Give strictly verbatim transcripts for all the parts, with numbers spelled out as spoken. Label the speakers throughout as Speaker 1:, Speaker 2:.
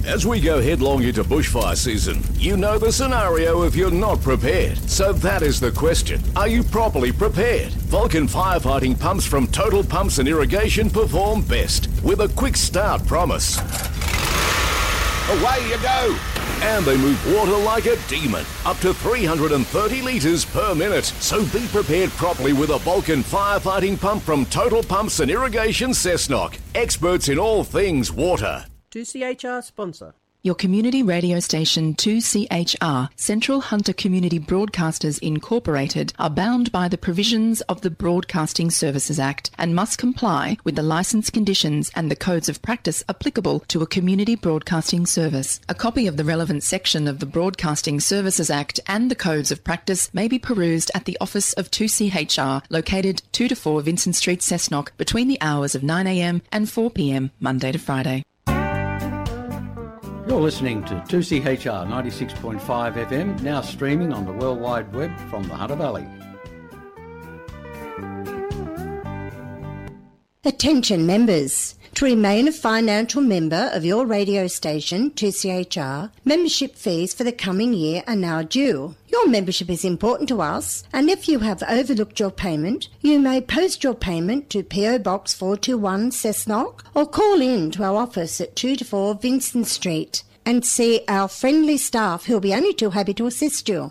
Speaker 1: As we go headlong into bushfire season, you know the scenario if you're not prepared. So that is the question. Are you properly prepared? Vulcan firefighting pumps from Total Pumps and Irrigation perform best with a quick start promise. Away you go! And they move water like a demon, up to three hundred thirty litres per minute. So be prepared properly with a Vulcan firefighting pump from Total Pumps and Irrigation Cessnock. Experts in all things water.
Speaker 2: two C H R sponsor.
Speaker 3: Your community radio station two C H R, Central Hunter Community Broadcasters Incorporated, are bound by the provisions of the Broadcasting Services Act and must comply with the licence conditions and the codes of practice applicable to a community broadcasting service. A copy of the relevant section of the Broadcasting Services Act and the codes of practice may be perused at the office of two C H R, located two to four Vincent Street, Cessnock, between the hours of nine a m and four p m, Monday to Friday.
Speaker 4: You're listening to two C H R ninety-six point five F M, now streaming on the World Wide Web from the Hunter Valley.
Speaker 5: Attention members. To remain a financial member of your radio station, two C H R, membership fees for the coming year are now due. Your membership is important to us, and if you have overlooked your payment, you may post your payment to P O Box four two one Cessnock or call in to our office at two to four Vincent Street and see our friendly staff who will be only too happy to assist you.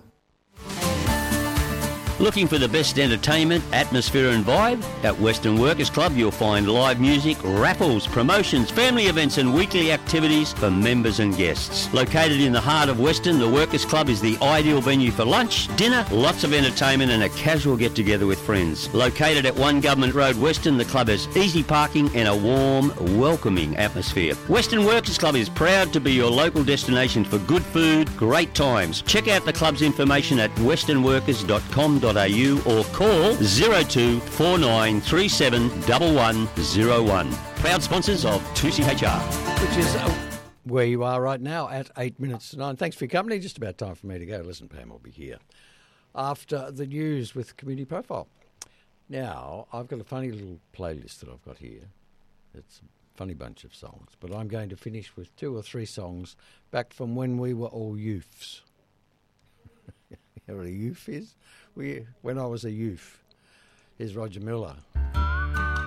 Speaker 6: Looking for the best entertainment, atmosphere and vibe? At Western Workers Club you'll find live music, raffles, promotions, family events and weekly activities for members and guests. Located in the heart of Western, the Workers Club is the ideal venue for lunch, dinner, lots of entertainment and a casual get-together with friends. Located at one Government Road, Western, the club has easy parking and a warm, welcoming atmosphere. Western Workers Club is proud to be your local destination for good food, great times. Check out the club's information at western workers dot com dot a u or call zero two four nine three seven one one zero one. Proud sponsors of two C H R.
Speaker 4: Which is uh, where you are right now at eight minutes to nine. Thanks for your company. Just about time for me to go. Listen, Pam will be here after the news with Community Profile. Now, I've got a funny little playlist that I've got here. It's a funny bunch of songs, but I'm going to finish with two or three songs back from when we were all youths. You know what a youth is? We, when I was a youth. Here's Roger Miller.